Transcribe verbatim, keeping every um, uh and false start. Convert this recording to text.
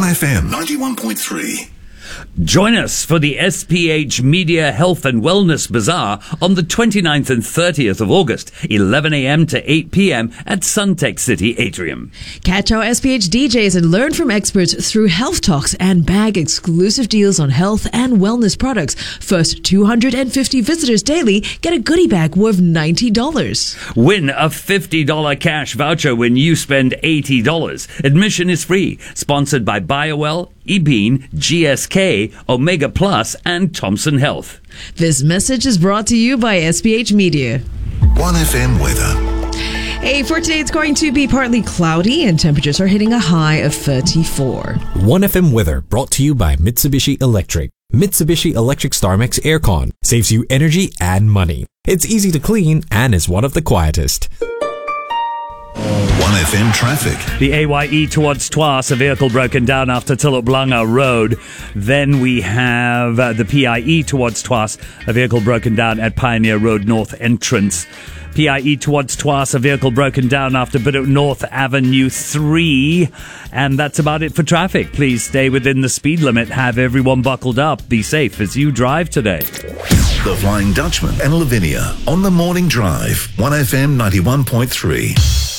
one F M ninety-one point three. Join us for the S P H Media Health and Wellness Bazaar on the twenty-ninth and thirtieth of August, eleven a.m. to eight p.m. at Suntec City Atrium. Catch our S P H D Js and learn from experts through health talks and bag exclusive deals on health and wellness products. First two hundred fifty visitors daily get a goodie bag worth ninety dollars. Win a fifty dollars cash voucher when you spend eighty dollars. Admission is free. Sponsored by BioWell, eBean, G S K, Omega Plus, and Thompson Health. This message is brought to you by S P H Media. one F M weather. Hey, for today it's going to be partly cloudy and temperatures are hitting a high of thirty-four. one F M weather brought to you by Mitsubishi Electric. Mitsubishi Electric StarMax Aircon saves you energy and money. It's easy to clean and is one of the quietest. one F M traffic. The A Y E towards Tuas, a vehicle broken down after Tiloblanga Road. Then we have uh, the P I E towards Tuas, a vehicle broken down at Pioneer Road North entrance. P I E towards Tuas, a vehicle broken down after Biddock North Avenue three. And that's about it for traffic. Please stay within the speed limit. Have everyone buckled up. Be safe as you drive today. The Flying Dutchman and Lavinia on the Morning Drive. one F M ninety-one point three.